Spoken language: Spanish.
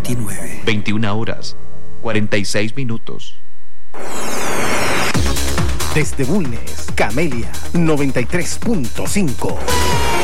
29. 21 horas, 46 minutos. Desde Bulnes, Camelia 93.5.